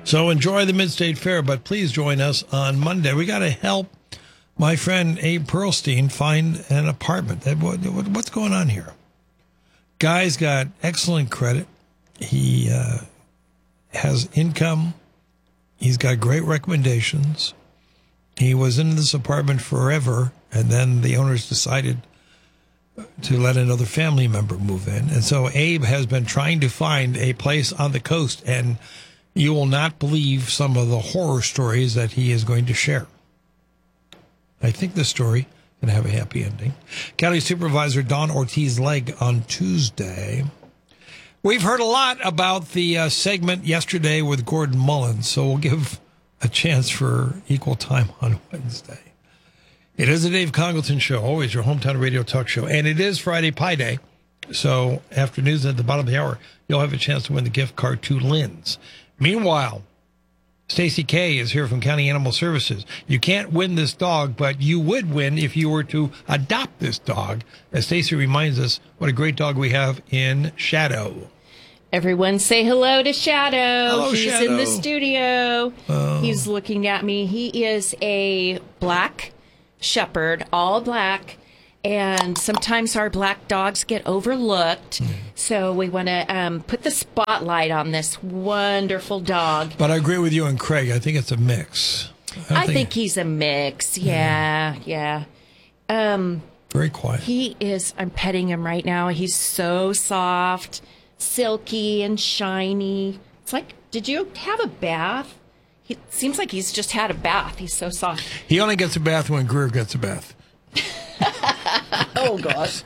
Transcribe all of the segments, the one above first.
So enjoy the Mid-State Fair, but please join us on Monday. We got to help my friend Abe Pearlstein find an apartment. What's going on here? Guy's got excellent credit. He has income. He's got great recommendations. He was in this apartment forever, and then the owners decided to let another family member move in. And so Abe has been trying to find a place on the coast, and you will not believe some of the horror stories that he is going to share. I think the story can have a happy ending. County Supervisor Don Ortiz-Legg on Tuesday. We've heard a lot about the segment yesterday with Gordon Mullins, so we'll give a chance for equal time on Wednesday. It is the Dave Congleton Show, always your hometown radio talk show, and it is Friday Pie Day. So after news at the bottom of the hour, you'll have a chance to win the gift card to Lynn's. Meanwhile, Stacy K is here from County Animal Services. You can't win this dog, but you would win if you were to adopt this dog. As Stacy reminds us, what a great dog we have in Shadow. Everyone say hello to Shadow. Hello, He's Shadow. in the studio. He's looking at me. He is a black shepherd, all black. And sometimes our black dogs get overlooked. So we want to put the spotlight on this wonderful dog. But I agree with you and Craig. I think it's a mix. I think he's a mix. Yeah. Very quiet. He is, I'm petting him right now. He's so soft, silky and shiny. It's like, did you have a bath? It seems like he's just had a bath. He's so soft. He only gets a bath when Greer gets a bath. Oh, gosh.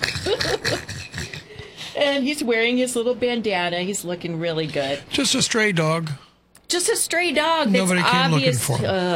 And he's wearing his little bandana. He's looking really good. Just a stray dog. Just a stray dog. Nobody that's came obvious. looking for him.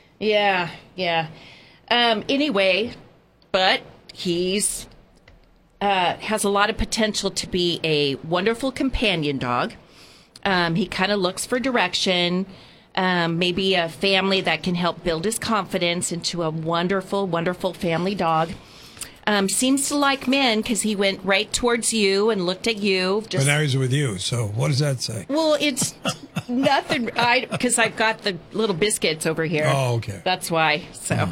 Yeah. Anyway, but he's has a lot of potential to be a wonderful companion dog. He kind of looks for direction. Maybe a family that can help build his confidence into a wonderful, wonderful family dog. Seems to like men because he went right towards you and looked at you. But now he's with you, so what does that say? Well, it's nothing. Because I've got the little biscuits over here. Oh, okay. That's why. So,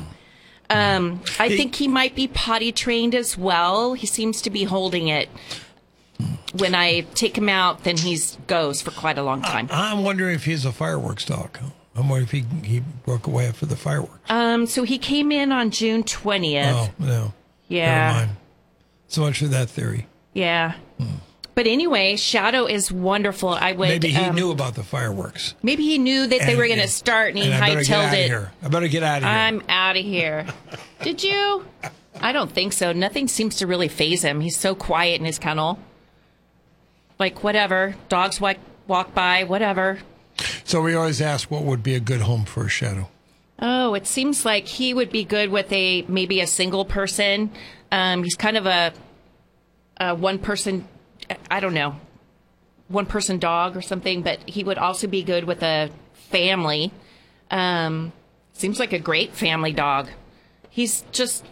I think he might be potty trained as well. He seems to be holding it. When I take him out, then he goes for quite a long time. I'm wondering if he's a fireworks dog. I'm wondering if he broke away after the fireworks. So he came in on June 20th. Oh, no. Yeah. Never mind. So much for that theory. Yeah. But anyway, Shadow is wonderful. Maybe he knew about the fireworks. Maybe he knew that they were going to start, and he hightailed it. I better get out of here. I'm out of here. Did you? I don't think so. Nothing seems to really faze him. He's so quiet in his kennel. Like, whatever. Dogs walk by, whatever. So we always ask what would be a good home for a Shadow. Oh, it seems like he would be good with maybe a single person. He's kind of a one person, I don't know, one person dog or something, but he would also be good with a family. Seems like a great family dog. He's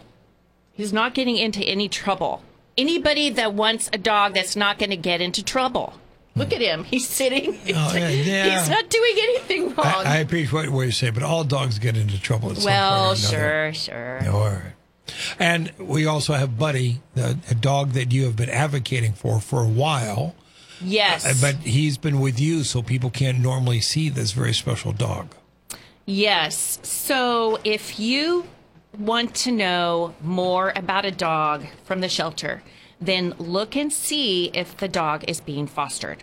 not getting into any trouble. Anybody that wants a dog that's not going to get into trouble. Look at him. He's sitting. Yeah. He's not doing anything wrong. I appreciate what you say, but all dogs get into trouble at some point Well, or another. sure. All right. And we also have Buddy, a dog that you have been advocating for a while. Yes. But he's been with you, so people can't normally see this very special dog. Yes. So if you want to know more about a dog from the shelter, then look and see if the dog is being fostered.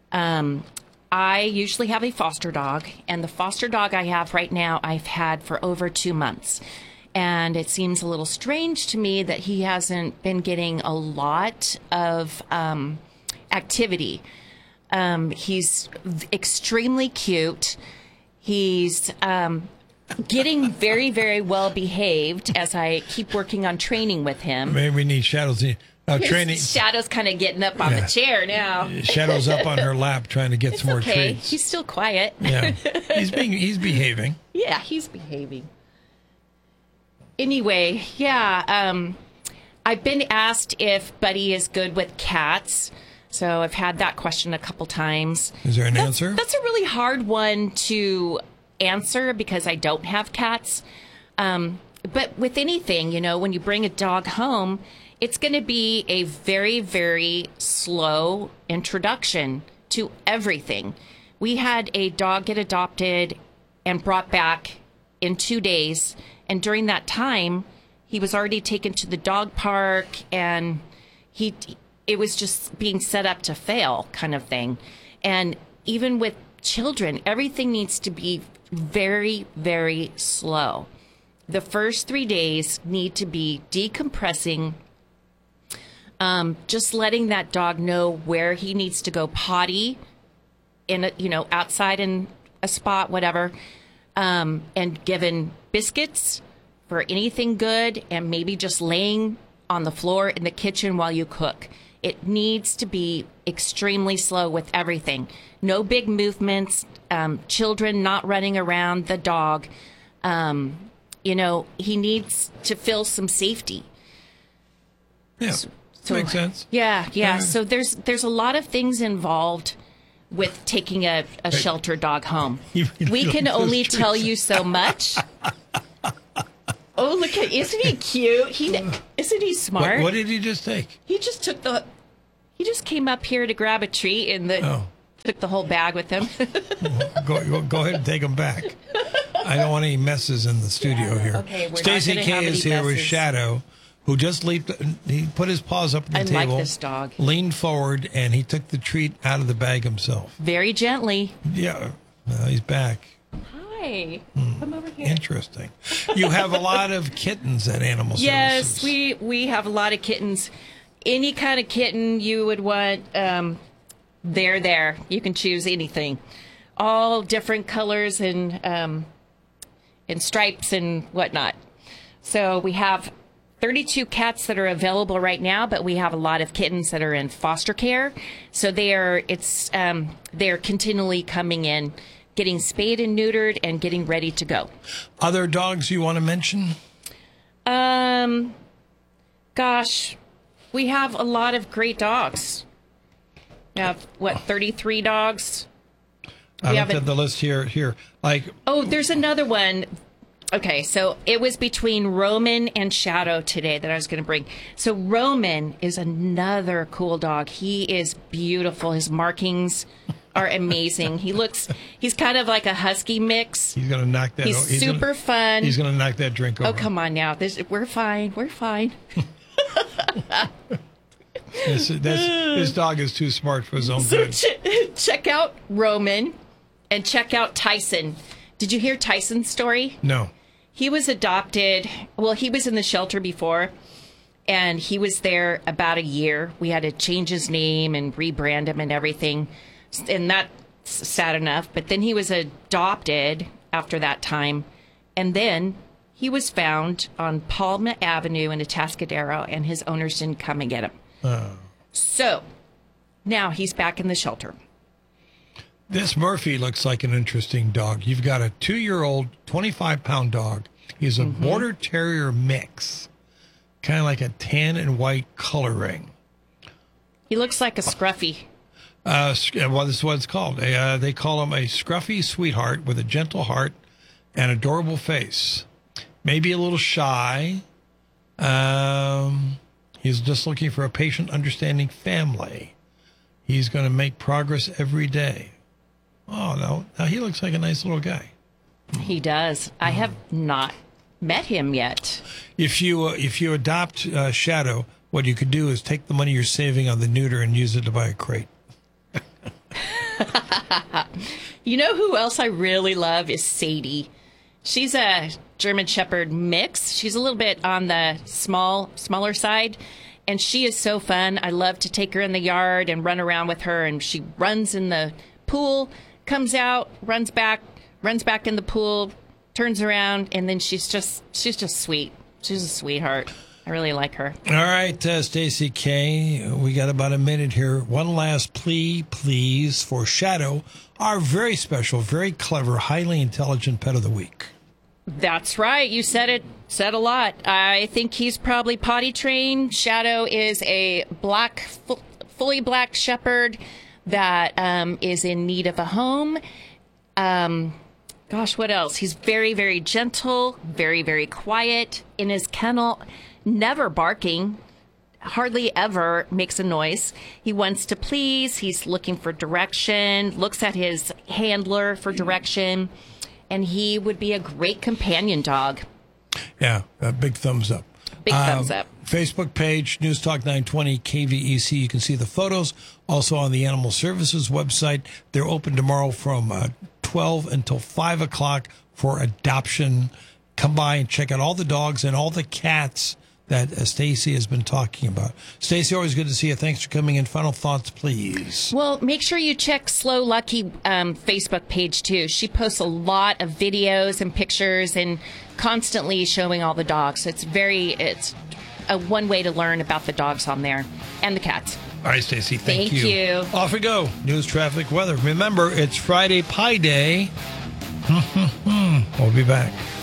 I usually have a foster dog, and the foster dog I have right now, I've had for over 2 months. And it seems a little strange to me that he hasn't been getting a lot of activity. He's extremely cute. He's getting very, very well behaved as I keep working on training with him. Maybe we need Shadow's training. Shadow's kind of getting up on the chair now. Shadow's up on her lap trying to get It's some more okay. treats. He's still quiet. Yeah, he's behaving. Yeah, he's behaving. Anyway, yeah, I've been asked if Buddy is good with cats. So I've had that question a couple times. Is there an answer? That's a really hard one to answer because I don't have cats. But with anything, when you bring a dog home, it's going to be a very, very slow introduction to everything. We had a dog get adopted and brought back in 2 days. And during that time, he was already taken to the dog park, and it was just being set up to fail kind of thing. And even with children, everything needs to be very, very slow. The first 3 days need to be decompressing, just letting that dog know where he needs to go potty, outside in a spot, whatever, and given biscuits for anything good, and maybe just laying on the floor in the kitchen while you cook. It needs to be extremely slow with everything. No big movements, children not running around the dog. He needs to feel some safety. Yeah, makes sense. Yeah. So there's a lot of things involved with taking a shelter dog home. We can only tell you so much. Oh, look at, isn't he cute? Isn't he smart? What did he just take? He just came up here to grab a treat and took the whole bag with him. Go ahead and take him back. I don't want any messes in the studio here. Okay, Stacey K is here with Shadow, who just leaped. He put his paws up on the table. I like this dog. Leaned forward, and he took the treat out of the bag himself. Very gently. Yeah, he's back. Hi. Come over here. Interesting. You have a lot of kittens at Animal Yes, Services. we have a lot of kittens. Any kind of kitten you would want, they're there. You can choose anything. All different colors and stripes and whatnot. So we have 32 cats that are available right now, but we have a lot of kittens that are in foster care. So they're continually coming in, getting spayed and neutered, and getting ready to go. Other dogs you want to mention? Gosh, we have a lot of great dogs. We have, 33 dogs? I looked at the list here. Oh, there's another one. Okay, so it was between Roman and Shadow today that I was going to bring. So Roman is another cool dog. He is beautiful. His markings are amazing. He's kind of like a husky mix. He's going to knock that. He's super fun. He's going to knock that drink over. Oh, come on now. We're fine. We're fine. This dog is too smart for his own good. Check out Roman and check out Tyson. Did you hear Tyson's story? No. He was adopted. Well, he was in the shelter before, and he was there about a year. We had to change his name and rebrand him and everything, and that's sad enough. But then he was adopted after that time, and then he was found on Palma Avenue in Atascadero, and his owners didn't come and get him. So now he's back in the shelter. This Murphy looks like an interesting dog. You've got a 2-year-old, 25-pound dog. He's a border terrier mix, kind of like a tan and white coloring. He looks like a scruffy. Well, this is what it's called. They call him a scruffy sweetheart with a gentle heart and adorable face. Maybe a little shy. He's just looking for a patient, understanding family. He's going to make progress every day. Oh, no. Now he looks like a nice little guy. He does. I have not met him yet. If you adopt Shadow, what you could do is take the money you're saving on the neuter and use it to buy a crate. You know who else I really love is Sadie. She's a German Shepherd mix. She's a little bit on the smaller side, and she is so fun. I love to take her in the yard and run around with her, and she runs in the pool, comes out, runs back in the pool, turns around, and then she's just sweet. She's a sweetheart. I really like her. All right, Stacey K, we got about a minute here. One last plea, please, for Shadow, our very special, very clever, highly intelligent pet of the week. That's right. You said a lot. I think he's probably potty trained. Shadow is a black fully black shepherd that is in need of a home. Gosh, what else? He's very, very gentle, very, very quiet in his kennel, never barking, hardly ever makes a noise. He wants to please. He's looking for direction, looks at his handler for direction, and he would be a great companion dog. Yeah, a big thumbs up. Big thumbs up. Facebook page, News Talk 920 KVEC. You can see the photos. Also on the Animal Services website. They're open tomorrow from 12 until 5 o'clock for adoption. Come by and check out all the dogs and all the cats that Stacy has been talking about. Stacy, always good to see you. Thanks for coming in. Final thoughts, please. Well, make sure you check Slow Lucky Facebook page, too. She posts a lot of videos and pictures and constantly showing all the dogs. So it's a one way to learn about the dogs on there and the cats. All right, Stacy, thank you. Off we go. News, traffic, weather. Remember, it's Friday Pie Day. We'll be back.